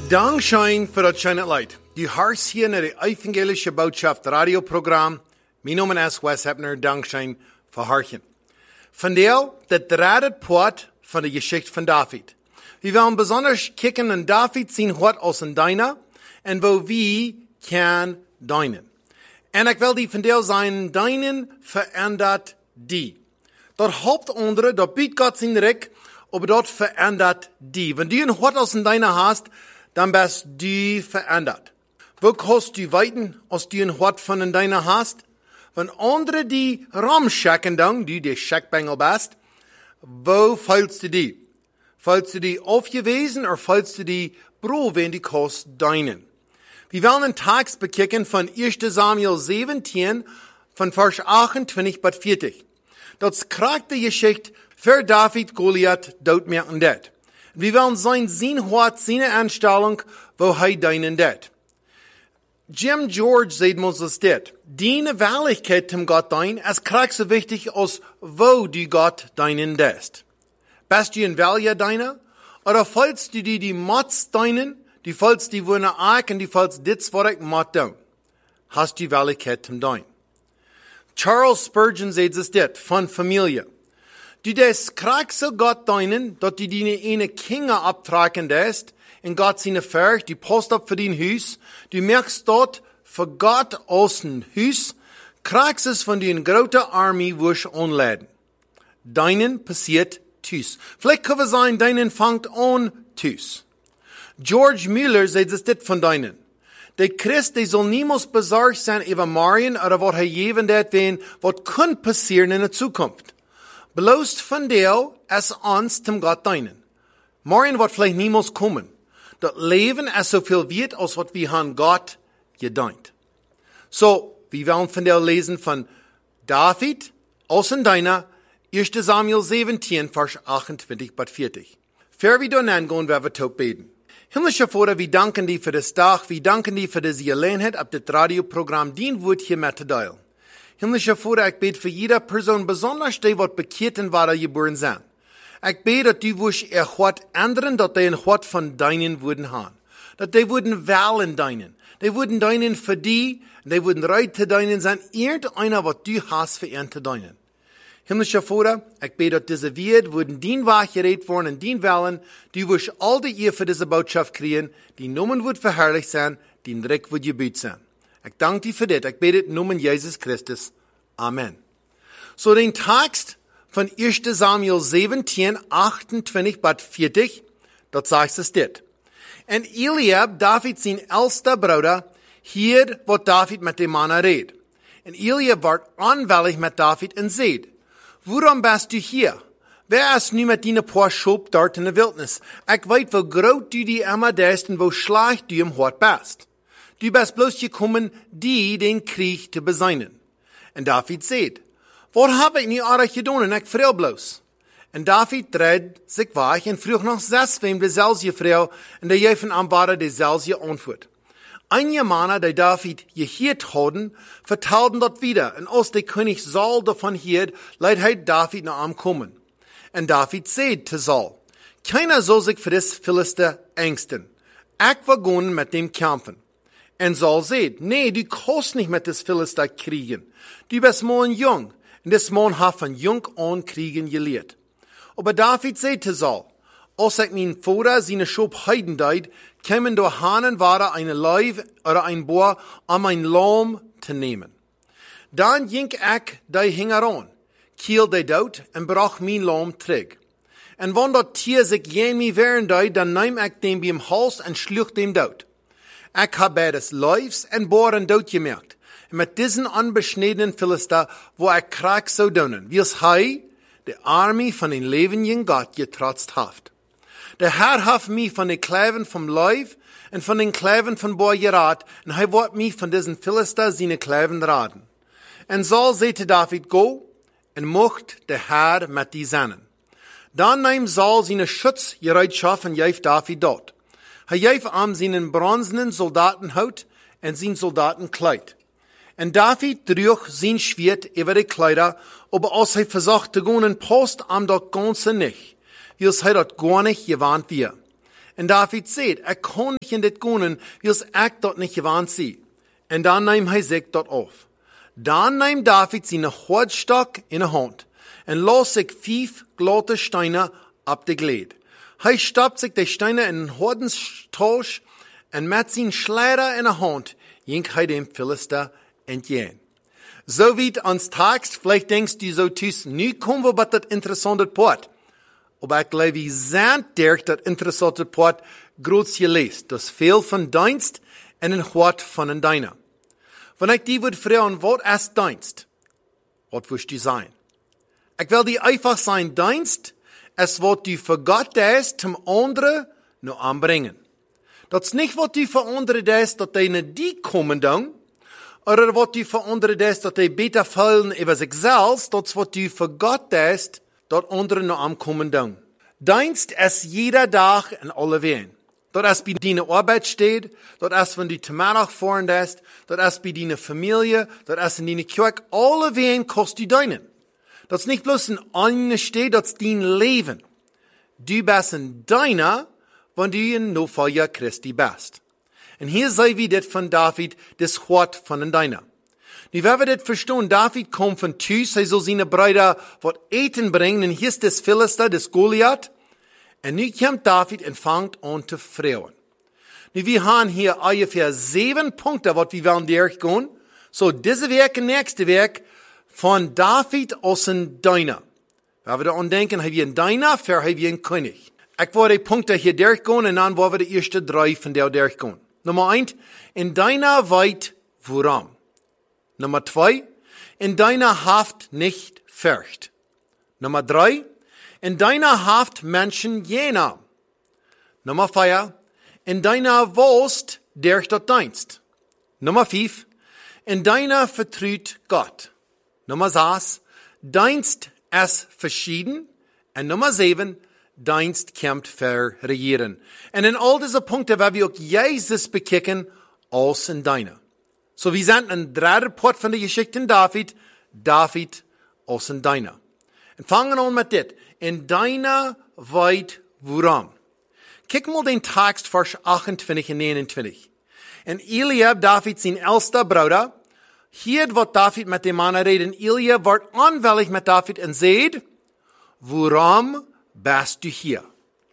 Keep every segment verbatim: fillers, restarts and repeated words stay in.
Dankschein für das schöne Leid. Du hörst hier in der evangelische Botschaft Radioprogramm. Mein Name ist Wes Heppner. Dankschein für Harchen. Von der, das dritte Part von der Geschichte von David. Wir wollen besonders kicken in David sehen, was aus in deiner und wo wir kann deinen. Und ich will die von der sein, deinen verändert die. Dort Hauptuntere, dort bietet Gott sein Reck, aber dort verändert die. Wenn du ein Hort aus in deiner hast, dann bist du verändert. Wo kannst du weiten, als du ein Hort von in deiner hast? Wenn andere die rumschacken dann, du der Schackbengel bist, wo fällst du die? Fällst du die aufgewesen oder fällst du die bro, wenn du kannst deinen? Wir wollen einen Text bekicken von erster Samuel siebzehn, von Vers achtundzwanzig bis vierzig. Dort kriegt die Geschichte für David Goliath dort mehr und das. Wir wollen sein sehen, hat seine Anstellung, wo er deinen das. Jim George sagt uns das das. Deine Wahrlichkeit zum Gott dein, es kriegt so wichtig aus, wo du Gott deinen das. Bist du ein Wähler deiner? Oder fällst du die, die Mats deinen? Die fällst die wohnen arg und die fällst dit, was ich mat down. Hast du Wahrlichkeit zum dein. Charles Spurgeon sagt es das, von Familie. Du des kriegst so Gott deinen, dass du deine eine Kinder abtragen lässt, in Gott seine Ferch, die Post ab für dein Haus, du merkst dort, für Gott aus dem Haus, kriegst es von den großen Armee, wo ich anladen. Deinen passiert tüs. Vielleicht können wir sagen, deinen fangt an tüs. George Mueller sagt es das von deinen. Der Christ, der soll niemals besorgt sein über Marien oder was er jeden das wen, was kann passieren in der Zukunft. Bloß von der, es uns zum Gott deinen. Morgen wird vielleicht niemals kommen. Das Leben ist so viel wert, als was wir haben Gott gedeiht. So, wir wollen von der lesen von David, aus in deiner, erster Samuel siebzehn, Vers achtundzwanzig bis vierzig. Für wir dann angehen, werden wir tot beten. Himmlischer Vater, wir danken dir für das Tag, wir danken dir für diese Gelegenheit, ab das Radioprogramm, den wird hier mitzuteilen. Himmlischer Vater, ich bete für jede Person, besonders die, die bekehrt in Wada geboren sind. Ich bete, dass du wirst ihr Gott ändern, dass die ein Gott von deinen würden haben. Dass die würden wählen deinen. Die würden deinen für die, die würden reit zu deinen sein, irgendeiner, was du hast für ihn zu deinen. Himmlischer Vater, ich bete, dass diese Welt würden dien wachgerät worden und dien wählen, du wirst all die ihr für diese Botschaft kriegen, die Namen wird verherrlicht sein, die Dreck wird gebüht sein. Ich danke dir für das. Ich bete im Namen Jesus Christus. Amen. So den Text von erster Samuel siebzehn, achtundzwanzig bis vierzig, dort sagt es das. Und Eliab, David sein älster Bruder, hier, was David mit dem Mann redet. Und Eliab wird anwällig mit David und sagt, warum bist du hier? Wer ist nu mit deinen paar Schub dort in der Wildnis? Ich weiß, wo groß du die immer bist und wo schlecht du im Hort bist. Du bist bloß gekommen, die den Krieg zu beseinen. Und David sagt, was habe ich nicht euch getan und ich freu bloß? Und David dreht sich weich und frug noch sechs wem dieselbe Frau und der jefen am Bade dieselbe Antwort. Einige Männer, die David gehört hatten, vertelten dort wieder. Und als der König Saul davon hört, leidt er David nach ihm kommen. Und David sagt zu Saul, keiner soll sich für das Philister ängsten. Ich will gehen mit dem kämpfen. Und Saul sagt, nee, du kannst nicht mit des Philister kriegen. Du bist morgen jung. Und das Mann hat von jung an kriegen gelehrt. Aber David sagt zu Saul, als ich mein Vater seine Schub heiden deit, kämen durch Hahnen war eine Leib oder ein Bohr, um ein Lamm zu nehmen. Dann ging ich die Hingeran, kiel die dort und brach mein Lamm träg. Und wenn das Tier sich jen mir wehren deit, dann nehm ich den beim Hals und schlug dem dort. Ich hab beides Leibs und Bohren dort gemerkt. Und mit diesen unbeschnittenen Philister, wo ich krieg so donen, wie es hei, die Armee von den lebendigen Gott getrotzt haft. Der Herr hat mich von den Kleven vom Leib und von den Kleven von Bohr gerat, und er wird mich von diesen Philister seine Kleven raten. Und Saul sagte David, go, und mocht der Herr mit die seinen. Dann nahm Saul seine Schutzgereitschaft und gab David dort. Er gab ihm seinen bronzenen Soldatenhaut und sein Soldatenkleid. Und David trug sein Schwert über die Kleider, aber als er versuchte zu gehen, passt ihm das Ganze nicht, wie es er dort gar nicht gewarnt wird. En David zegt, ik kon niet in dit konen, wils ik dat niet gewaan zie. En dan neemt hij zich dat af. Dan neemt David zijn hoordstok in de hand en los zich vijf glatte stenen op de gled. Hij stapt zich de stenen in een hoordenstoos en met zijn sleider in de hand jink hij dem Philister entgegen. So wie ans Text, vielleicht denkst du so thuis, nu komen we bij dat interessante poort. Aber ik glaube, wie zijn der dat interessante poort groot geleest. Dat is veel van dienst en een woord van een deiner. Wanneer ik die wil vragen, wat is dienst? Wat wil je zijn? Ik wil die einfach zijn dienst, is wat du voor God deed, zum anderen nou aanbrengen. Dat is niet wat du voor anderen deed, dat die naar die komen doen, oder wat du voor anderen deed, dat die beter vallen over zichzelf, dat is wat du voor God deed, dat anderen nou aankomen doen. Dienst is jeder dag en alle ween. Dat is bij die Arbeit steht, dat is wenn du te middag fahren deed, dat is bij die familie, dat is in die kerk, alle ween kost du dienen. Dat is niet bloß een andere steed, dat is dien leven. Du bist een deiner, wenn du een Nachfolger Christi bist. En hier sei wie dit van David, das Wort van een deiner. Nu, wenn wir das verstehen, David kommt von thuis, hij zal zijn Brüder wat eten brengen, en hier ist das Philister, das Goliath. En nu kommt David en fangt an te freuen. Nu, wir haben hier ungefähr sieben Punkte, wat wir wollen durchgehen. So, diese Werk und nächste Werk von David als ein Diener. Wenn wir da an denken, haben wir einen Diener, für haben wir einen König. Ich werde die Punkte hier durchgehen, und dann wollen wir die ersten drei von der durchgehen. Nummer eins, in deiner weit woran. Nummer zwei, in deiner Haft nicht fürcht. Nummer drei, in deiner Haft Menschen jener. Nummer vier, in deiner Wurst durch das Dienst. Nummer fünf, in deiner vertraut Gott. Nummer sechs, Dienst ist verschieden. Und Nummer sieben, Dienst kommt für regieren. Und in all diese Punkte werden wir auch Jesus bekicken als in deiner. So, wir sind ein dritter Part von der Geschichte in David, David als ein Deiner. Und fangen an mit dit. In deiner weit woran. Kijk mal den Text, Vers achtundzwanzig und neunundzwanzig. En Eliab, David zijn älster Bruder, hier wat David met dem Mann redet. En Eliab wordt aanwillig met David en zegt, waarom bist du hier?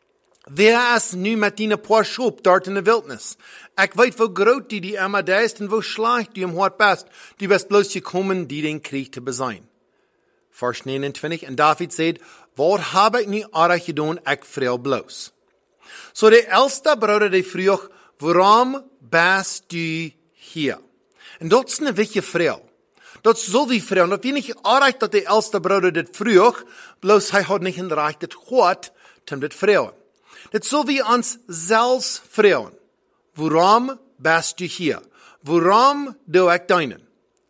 Wer is nu met die paar Schop dort in de wildnis? Ik weet hoe groot die die immer da ist en hoe schlecht du im Hort bist. Du bist bloß gekommen, die den Krieg te bezien. Vers neunundzwanzig. En David zegt, wat heb ik nu aardig gedaan, ik vreel bloos. So der älste Bruder, der vroeg, waarom bist du hier? En dat is een wichtige vraag. Dat is so die vraag. Dat is niet aardig dat der älste Bruder dit vroeg, bloos hij had niet in de recht het gehoord, om dit vragen. Dat is so wie ons zelfs vragen. Waarom bist du hier? Waarom doe ik dienen?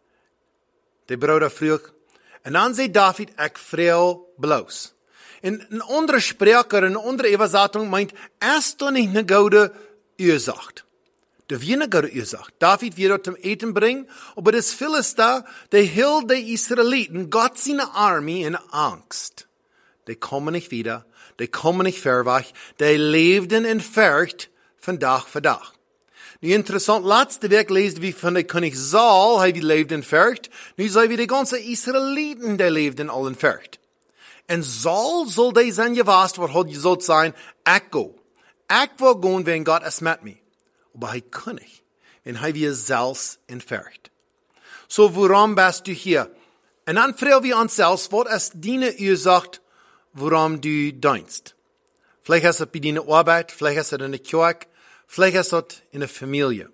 Der Bruder vroeg, en dan zei David, ik vreel bloos. In een andere spreker, een andere Übersetzung meint, is toch niet een goede Ursache. De wie een goede Ursache. David wird dort zum Eten bringen, aber das Philister, die hield die Israeliten, Gott seine Armee in Angst. Die kommen nicht wieder, die kommen nicht verweg, die lebten in Furcht von Tag für Tag. Nu interessant, laatste week leesden we van de koning Saul, hij leefde in Furcht. Nu zijn we de ganze Israeliten, die leefden al in Furcht. En Saul zal die zijn gewaast, wat had je zult zijn, ik go. Ik wil gaan, wenn Gott is met me. Maar hij kon niet, en hij was zelfs in Furcht. So, waarom bist du hier? En dan vragen we ons zelfs, wat is die Ursache, waarom du dienst? Vielleicht is het bij die Arbeit, vielleicht is het in de kerk, vielleicht ist das in der Familie.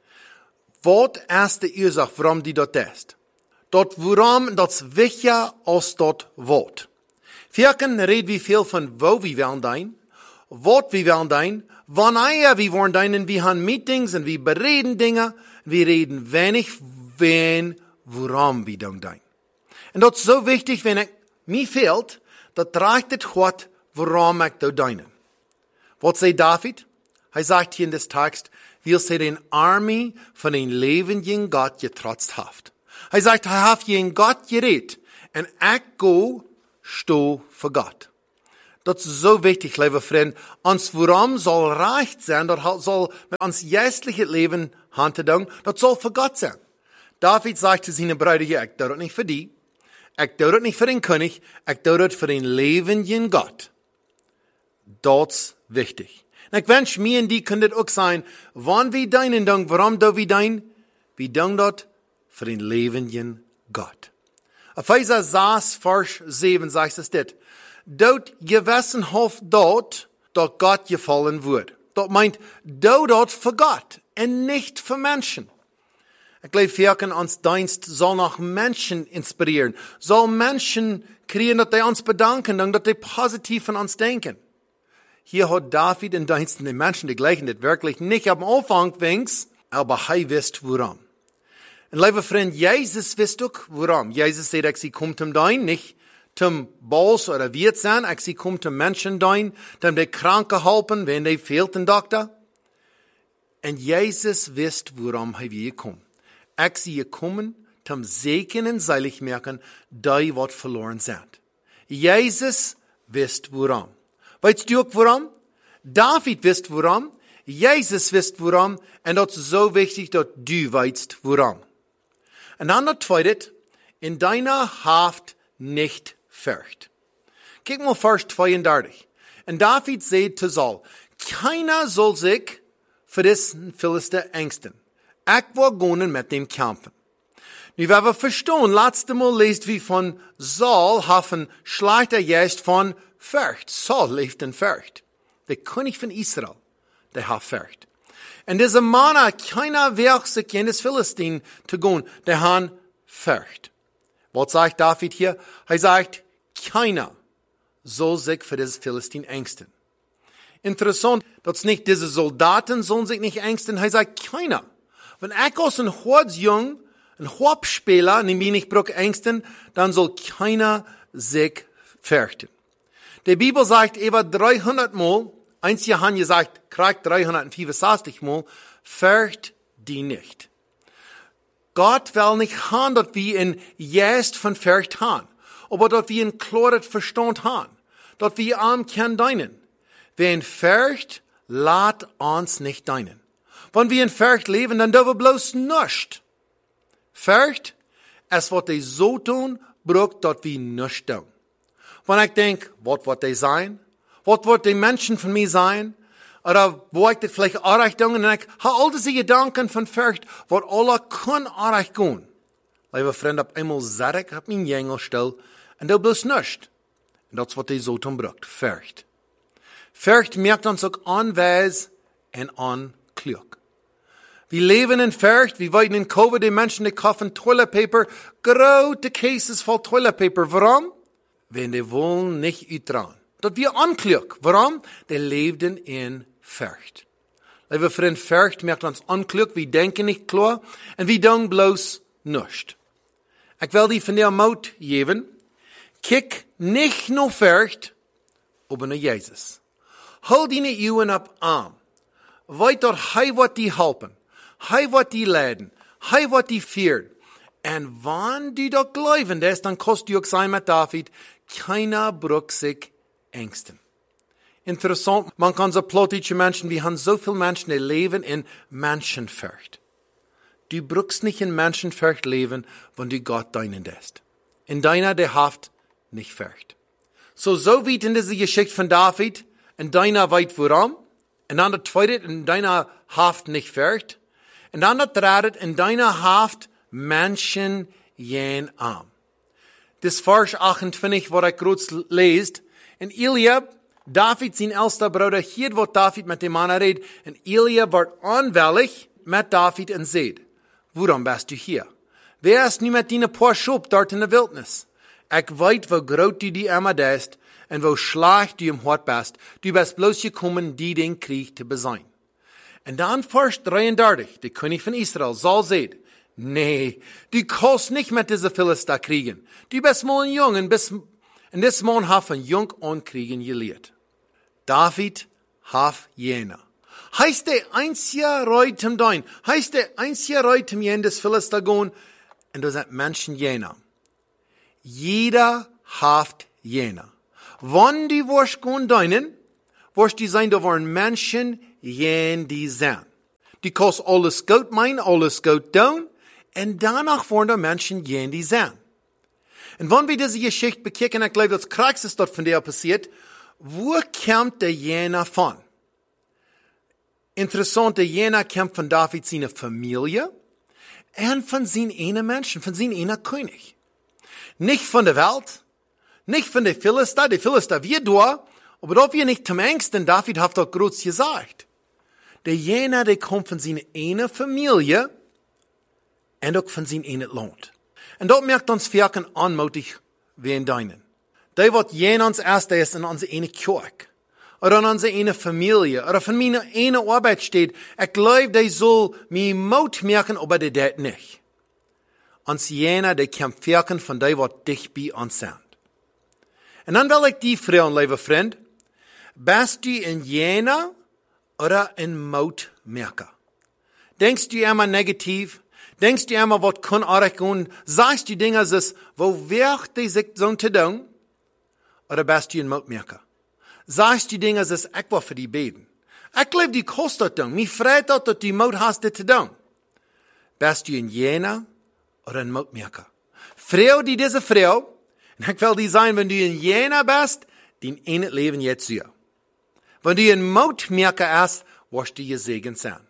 Was ist die Ursache, warum die dort ist? Dort, warum, das ist wichtiger als dort Wort. Vierken reden wir viel von wo wir wollen dein, was wir wollen dein, wann wir wollen dein, und wir haben Meetings und wir bereden Dinge, wir reden wenig, wen, warum wir dein. Und das ist so wichtig, wenn ich, mir fehlt, das reicht das Gott, warum ich da deinen. Was sagt David? Er sagt hier in des Text, wir sind den Armee von den lebendigen Gott getrotzt haft. Er sagt, er hat jeden Gott geredet, und ich go sto für Gott. Das ist so wichtig, liebe Freunde. Uns worum soll reich sein, das soll mit uns geistliches Leben handeln, das soll für Gott sein. David sagt zu seinen Brüdern hier, ich tue das nicht für die, ich tue das nicht für den König, ich tue das für den lebenden Gott. Das ist wichtig. Und ich wünsche mir und die können das auch sein, wann wir deinen Dank, warum do wir dein? Wir danken das für den lebenden Gott. Epheser sechs, Vers sieben sagt es dit. Dort gewissen hof dort, dort Gott gefallen wird. Dort meint, do dort für Gott und nicht für Menschen. Ich glaube, wir können uns Dienst soll noch Menschen inspirieren. Soll Menschen kriegen, dass die uns bedanken, dass die positiv von uns denken. Hier hat David in Dienst den Menschen, die gleichen das wirklich nicht am Anfang wenigstens, aber er wisst warum. Und liebe Freund, Jesus wisst auch warum. Jesus sagt, ich komme zum Dein, nicht zum Boss oder Wirt sein, ich komme zum Menschen Dein, zum die Kranken helfen, wenn die fehlt ein Doktor. Und Jesus wisst, warum er gekommen. Ich sie gekommen, zum Segen und seilig merken, die wat verloren sind. Jesus wisst warum. Weißt du auch warum? David wisst warum. Jesus wisst warum. Und das ist so wichtig, dass du weißt warum. Und dann das Zweite, in deiner Haft nicht fürcht. Kijk mal Vers zweiunddreißig. Und David sagt zu Saul, keiner soll sich für diesen Philister ängsten. Ich will gehen mit dem kämpfen. Nu, wenn wir verstehen, letztes Mal lest wie von Saul haben schlechter Geist von Furcht. Saul lebt in Furcht. Der König von Israel, der hat Furcht. Und diese Männer, keiner will sich in das Philistine zu gehen, der hat Furcht. Was sagt David hier? Er sagt, keiner soll sich für das Philistine ängsten. Interessant, dass nicht diese Soldaten sollen sich nicht ängsten, er sagt, keiner. Wenn ich als ein Hortsjung, ein Hauptspieler, nämlich nicht brauch ängsten, dann soll keiner sich fürchten. Die Bibel sagt über dreihundert Mal, eins Johannes gesagt, kriegt dreihundertvierundsechzig Mal, fürcht die nicht. Gott will nicht haben, dass wir in Jest von Furcht haben, aber dass wir in klares Verstand haben, dass wir am können deinen. Wer in Furcht, lat uns nicht deinen. Wenn wir in Furcht leben, dann dürfen wir bloß nichts. Furcht, es wird die so tun, braucht, dass wir nichts tun. Wenn ich denke, was wird die sein? Was wird die Menschen von mir sein? Oder wo ich das vielleicht erreicht tun? Und ich habe all diese Gedanken von Furcht, was alle können erreicht gehen. Liebe Freunde, ab einmal sag ich, hab mein Jengel still, und du bloß nichts. Und das wird die so tun, braucht. Furcht. Furcht merkt uns auch anweis und anklug. Wir leben in Furcht, wir weiden in Covid, die Menschen, die kaufen Toilet Paper, große Cases voll Toilet Paper. Warum? Wenn die wollen nicht uittrauen. Dat wir anklug. Warum? Die lebten in Furcht. Liebe Freunde, Furcht merkt uns anklug, wir denken nicht klar, und wir tun bloß nichts. Ich will die von der Maut geben. Kijk nicht nur Furcht, aber nur Jesus. Hol die nicht Juwen ab arm. Weet dat hij wat die helpen. Hij wat die leiden. Hij wat die führen. En wann die dat geloven des, dann kost du auch sein mit David, keiner braucht sich ängsten. Interessant, man kann so plötzliche Menschen, wir haben so viele Menschen, die leben in Menschenfurcht. Du brauchst nicht in Menschenfurcht leben, wenn du Gott deinen lässt. In deiner, der Haft nicht furcht. So, so wie in dieser Geschichte von David, in deiner weit voran, und dann der zweite, in deiner Haft nicht furcht, und dann der dritte, in deiner Haft Menschen jen arm. Das Vers achtundzwanzig, was ich kurz lest, in Eliab, David, sein älster Bruder, hier wird David mit dem Mann redet, und Eliab wird anwällig mit David und sagt, warum bist du hier? Wer ist nicht mit deinen paar Schub dort in der Wildnis? Ich weiß, wo groß du die immer bist, und wo schlecht du im Hort bist. Du bist bloß gekommen, die den Krieg zu besein. Und dann Vers dreiunddreißig, der König von Israel, Saul sagt, nee, du kannst nicht mit dieser Philister kriegen. Du bist mal ein Jung, und bist, und das Mann hat von Jung an kriegen gelehrt. David hat jener. Heißt der einzige Reutem dein, heißt der einzige Reutem jen des Philister gehen, und du sind Menschen jener. Jeder hat jener. Wann die wirst gehen deinen, wirst die sein, da waren Menschen, jen die sein. Die kost alles gut meinen, alles gut tun, und danach waren da Menschen, jen die sein. Und wenn wir diese Geschichte bekicken, ich glaube, das Kraxes ist dort von der passiert, wo kommt der Jena von? Interessant, der Jena kommt von David seiner Familie und von seinen einen Menschen, von seinem einen König. Nicht von der Welt, nicht von den Philister, die Philister wir da, aber doch wir nicht zum Angst, denn David hat doch groß gesagt. Der Jena, der kommt von seiner einen Familie und auch von seinem einen Land. Und dort merkt uns Vierken anmutig wie in deinen. Der wird jena uns erst ist in unsere eine Kirche. Oder in unsere eine Familie. Oder von meiner eine Arbeit steht. Ich glaube, der soll mir Mut merken, aber der das nicht. Uns jena, der kommt Vierken von der, wird dich bei uns sind. Und dann will ich die fragen, lieber Freund. Bist du in jena oder in Mut merken? Denkst du immer negativ? Denkst du immer, was kann ich tun? Sagst du Dinge, wo wird die sich so zu tun? Oder bist du ein Mutmerker? Sagst du Dinge, ich will für die beten. Ich glaube, die kostet das. Mich freut das, dass du Mut hast, das zu tun. Bist du ein Jener oder ein Mutmerker? Frau, die diese Frau, und ich will die sein, wenn du ein Jener bist, dein eines Leben jetzt so. Wenn du ein Mutmerker bist, wirst du gesegnet sein.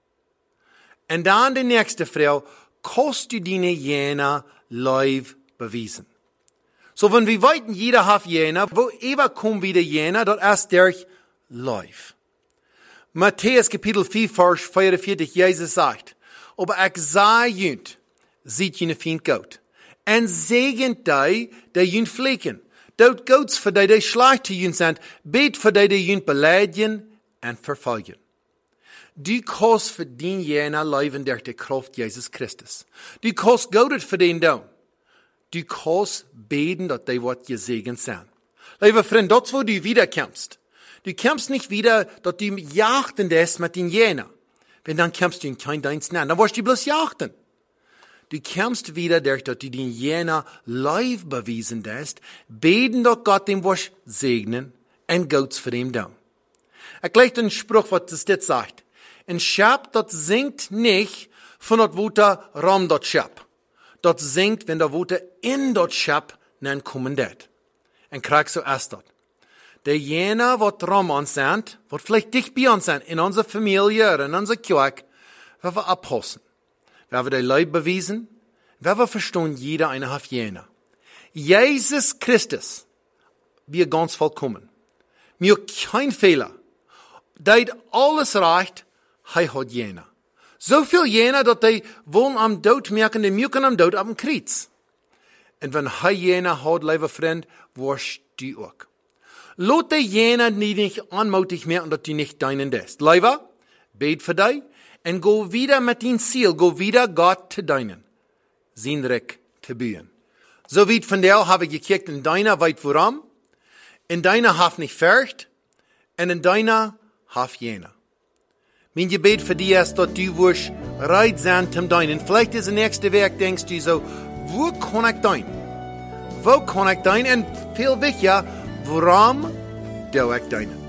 Und dann die nächste Frau, kannst du deine Jena live beweisen. So, wenn wir weiten, jeder hat Jena, wo immer kommt wieder Jena, dort erst durch live. Matthäus Kapitel vier, Vers vierundvierzig, Jesus sagt, aber ich sah jünt, sieht jene Feind gut. Und segent die, die jünt pflegen. Dort Gottes für die, die schlecht zu jünt sind, bet für die, die jünt beleidigen und verfolgen. Du kannst für den Jena leben durch die Kraft Jesus Christus. Du kannst Gott für den tun. Du kannst beten, dass die Wort gesegnet sind. Lieber Freund, dort wo du wiederkommst. Du kommst nicht wieder, dass du jachten das mit den Jena. Wenn dann kommst du in kein Dienst nein, dann wirst du bloß jachten. Du kommst wieder durch, dass du den Jena live bewiesen hast, beten, dass Gott dem wirst segnen und Gott für den tun. Ich gleich den Spruch, was das jetzt sagt. Ein Schab, das singt nicht von dort, wo der Raum dort Schab. Das singt, wenn der Wote in dort Schab, nen kommen det. Und krieg so erst dort. Der jener, wat Raum uns sind, wat vielleicht dich bei uns sind, in unserer Familie, in unserer Kirche, werden wir abpassen. Werden wir die Leib bewiesen, werden wir verstehen, jeder eine hat jener. Jesus Christus, wir ganz vollkommen. Mir kein Fehler. Deit alles reicht, hij hat jener. So viel jener, dat die wollen am Dood merken, die merken am Dood am Kreuz. Und wenn hij jener hat, lieber Freund, wirst du auch. Laat die jener nicht anmutig merken, dass die nicht deinen ist. Lieber, bet für dich und go wieder mit dein Ziel, go wieder Gott zu deinen. Sein Reck zu bühen. So wie von der habe ich gekickt, in deiner weit voran, in deiner haf nicht fürcht, und in deiner haf jener. Mein Gebet für dich ist, dass du wirst reit sein zum Deinen. Vielleicht ist das nächste Werk, denkst du so, wo kann ich dein? Wo kann ich dein? Und viel wichtiger, warum do ich deinen?